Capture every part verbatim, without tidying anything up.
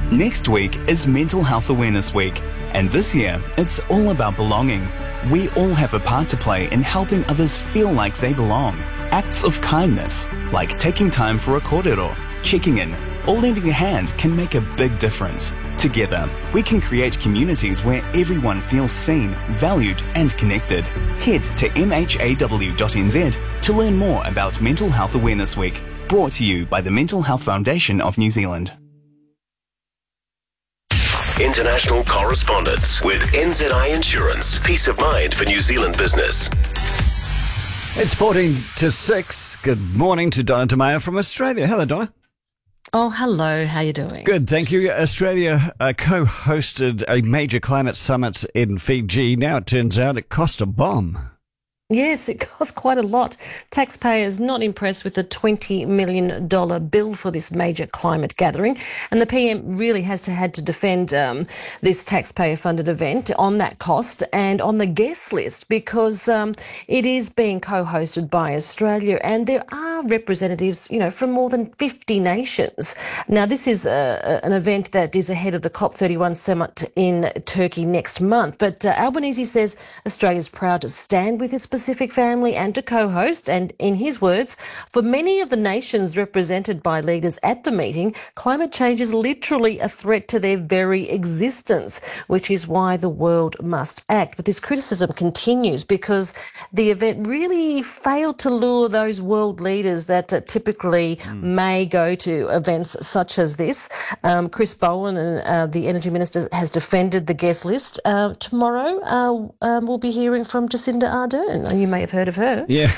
Next week is Mental Health Awareness Week, and this year it's all about belonging. We all have a part to play in helping others feel like they belong. Acts of kindness, like taking time for a kōrero, checking in, or lending a hand can make a big difference. Together, we can create communities where everyone feels seen, valued and connected. Head to m h a w dot n z to learn more about Mental Health Awareness Week, brought to you by the Mental Health Foundation of New Zealand. International correspondence with N Z I Insurance. Peace of mind for New Zealand business. It's fourteen to six. Good morning to Donna Tamayo from Australia. Hello, Donna. Oh, hello. How you doing? Good, thank you. Australia uh, co-hosted a major climate summit in Fiji. Now it turns out it cost a bomb. Yes, it cost quite a lot. Taxpayers not impressed with the twenty million dollars bill for this major climate gathering. And the P M really has to had to defend um, this taxpayer-funded event on that cost and on the guest list because um, it is being co-hosted by Australia and there are representatives, you know, from more than fifty nations. Now, this is a, an event that is ahead of the COP thirty-one summit in Turkey next month. But uh, Albanese says Australia's proud to stand with its Pacific family and to co-host, and in his words, for many of the nations represented by leaders at the meeting, climate change is literally a threat to their very existence, which is why the world must act. But this criticism continues because the event really failed to lure those world leaders that uh, typically mm. may go to events such as this. Um, Chris Bowen, uh, the Energy Minister, has defended the guest list. Uh, tomorrow uh, um, we'll be hearing from Jacinda Ardern. You may have heard of her. Yeah.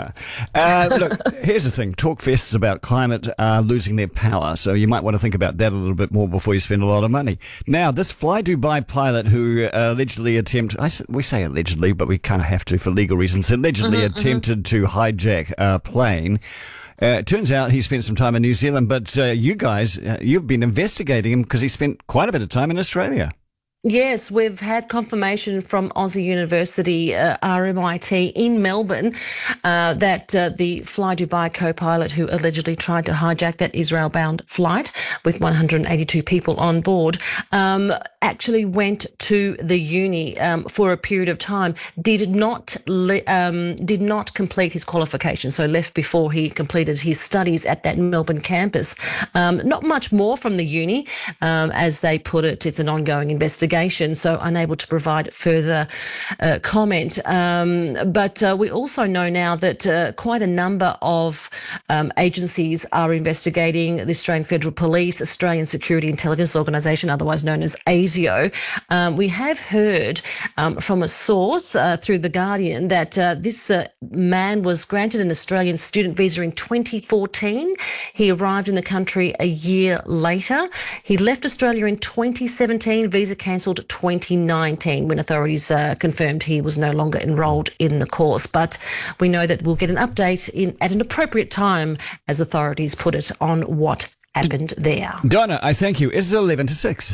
uh, look, here's the thing. Talk fests about climate are losing their power, so you might want to think about that a little bit more before you spend a lot of money. Now, this Fly Dubai pilot who uh, allegedly attempted, I, we say allegedly, but we kind of have to for legal reasons, allegedly mm-hmm, attempted mm-hmm. to hijack a plane. Uh, it turns out he spent some time in New Zealand, but uh, you guys, uh, you've been investigating him because he spent quite a bit of time in Australia. Yes, we've had confirmation from Aussie University, uh, R M I T in Melbourne, uh, that uh, the Fly Dubai co-pilot who allegedly tried to hijack that Israel-bound flight with one hundred eighty-two people on board um, actually went to the uni um, for a period of time, did not le- um, did not complete his qualification, so left before he completed his studies at that Melbourne campus. Um, not much more from the uni, um, as they put it. It's an ongoing investigation. So unable to provide further uh, comment. Um, but uh, we also know now that uh, quite a number of um, agencies are investigating the Australian Federal Police, Australian Security Intelligence Organisation, otherwise known as ASIO. Um, we have heard um, from a source uh, through The Guardian that uh, this uh, man was granted an Australian student visa in twenty fourteen. He arrived in the country a year later. He left Australia in twenty seventeen, visa cancelled twenty nineteen when authorities uh, confirmed he was no longer enrolled in the course. But we know that we'll get an update in at an appropriate time, as authorities put it, on what happened there. Donna, I thank you. It's eleven to six.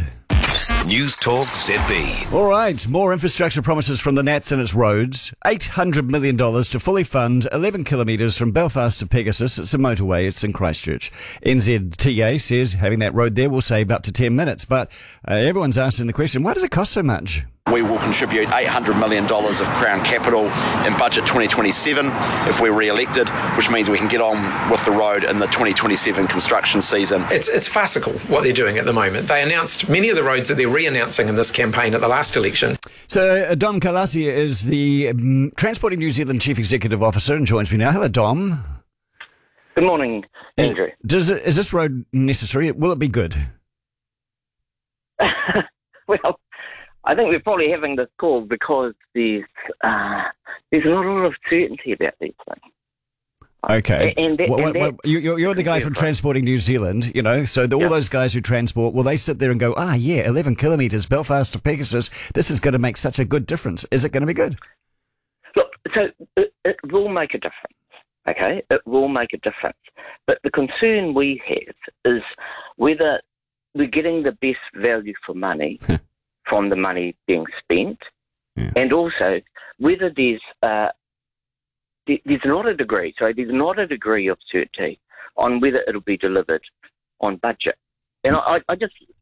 News Talk Z B. All right, more infrastructure promises from the Nats and its roads. eight hundred million dollars to fully fund eleven kilometres from Belfast to Pegasus. It's a motorway. It's in Christchurch. N Z T A says having that road there will save up to ten minutes. But uh, everyone's asking the question, why does it cost so much? We will contribute eight hundred million dollars of Crown capital in budget twenty twenty-seven if we're re-elected, which means we can get on with the road in the twenty twenty-seven construction season. It's it's farcical what they're doing at the moment. They announced many of the roads that they're re-announcing in this campaign at the last election. So uh, Dom Kalasi is the um, Transporting New Zealand Chief Executive Officer and joins me now. Hello, Dom. Good morning, Andrew. Uh, does it, is this road necessary? Will it be good? Well, I think we're probably having this call because there's uh, there's not a lot of certainty about these things. Okay. And, that, well, and well, you, you're, you're the guy from Transporting New Zealand, you know, so the, all yeah. those guys who transport, will they sit there and go, ah, yeah, eleven kilometres, Belfast to Pegasus, this is going to make such a good difference. Is it going to be good? Look, so it, it will make a difference, okay? It will make a difference. But the concern we have is whether we're getting the best value for money from the money being spent, yeah. and also whether there's uh, there's not a degree, sorry, there's not a degree of certainty on whether it'll be delivered on budget. And I, I just